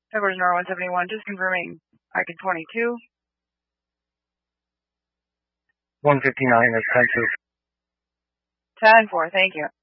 Headquarters Nora 171, just confirming Icon 22. 159 is 10-2. 10-4, thank you.